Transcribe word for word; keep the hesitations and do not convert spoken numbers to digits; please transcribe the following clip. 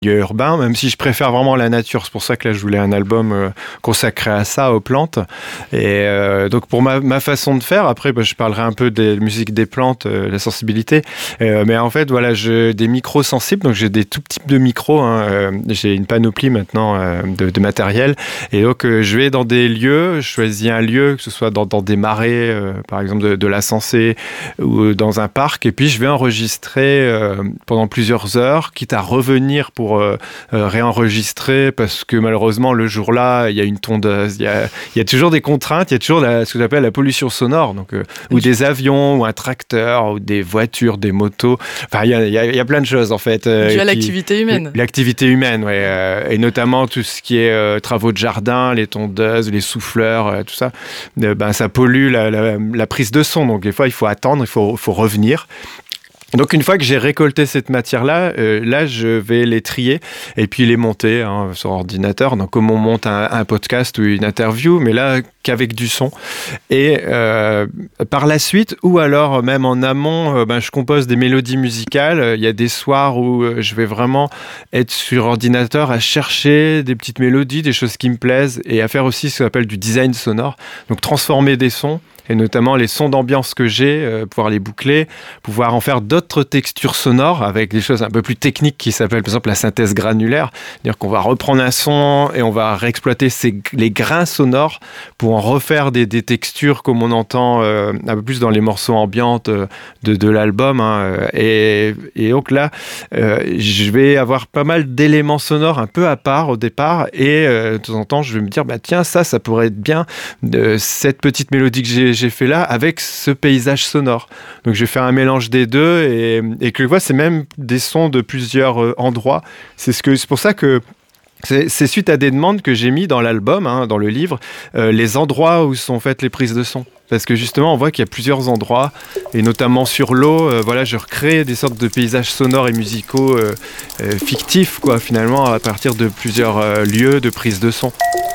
milieu urbain, même si je préfère vraiment la nature. C'est pour ça que là, je voulais un album euh, consacré à ça, aux plantes. Et euh, donc, pour ma, ma façon de faire, après, bah, je parlerai un peu des musiques des plantes, euh, la sensibilité. Euh, mais en fait, voilà, j'ai des micros sensibles. Donc, j'ai des tout types de micros. Hein. Euh, j'ai une panoplie maintenant euh, de, de matériel. Et donc, euh, je vais dans des lieux. Je choisis un lieu, que ce soit dans, dans des marais, euh, par exemple, de, de la Sensée ou dans un parc. Et puis, je vais enregistrer euh, pendant plusieurs heures, quitte à revenir pour Euh, euh, réenregistrer parce que malheureusement le jour-là il y a une tondeuse, il y a, il y a toujours des contraintes, il y a toujours la, ce que j'appelle la pollution sonore, donc, euh, ou des avions, ou un tracteur, ou des voitures, des motos, enfin il y a, il y a, il y a plein de choses en fait. Euh, Dû à qui, l'activité humaine. L'activité humaine, ouais, euh, et notamment tout ce qui est euh, travaux de jardin, les tondeuses, les souffleurs, euh, tout ça, euh, ben, ça pollue la, la, la prise de son, donc des fois il faut attendre, il faut, faut revenir. Donc une fois que j'ai récolté cette matière-là, euh, là je vais les trier et puis les monter hein, sur ordinateur. Donc comme on monte un, un podcast ou une interview, mais là qu'avec du son. Et euh, par la suite, ou alors même en amont, euh, ben, je compose des mélodies musicales. Il y a des soirs où euh, je vais vraiment être sur ordinateur à chercher des petites mélodies, des choses qui me plaisent et à faire aussi ce qu'on appelle du design sonore. Donc transformer des sons. Et notamment les sons d'ambiance que j'ai, euh, pouvoir les boucler, pouvoir en faire d'autres textures sonores avec des choses un peu plus techniques qui s'appellent par exemple la synthèse granulaire. C'est-à-dire qu'on va reprendre un son et on va réexploiter ces, les grains sonores pour en refaire des, des textures comme on entend euh, un peu plus dans les morceaux ambiantes euh, de, de l'album. Hein. Et, et donc là, euh, je vais avoir pas mal d'éléments sonores un peu à part au départ et euh, de temps en temps, je vais me dire, bah, tiens, ça, ça pourrait être bien de cette petite mélodie que j'ai j'ai fait là avec ce paysage sonore. Donc je vais faire un mélange des deux et, et que je vois, c'est même des sons de plusieurs euh, endroits. C'est, ce que, c'est pour ça que c'est, c'est suite à des demandes que j'ai mis dans l'album, hein, dans le livre, euh, les endroits où sont faites les prises de son. Parce que justement, on voit qu'il y a plusieurs endroits, et notamment sur l'eau, euh, voilà, je recrée des sortes de paysages sonores et musicaux euh, euh, fictifs, quoi, finalement, à partir de plusieurs euh, lieux de prise de son.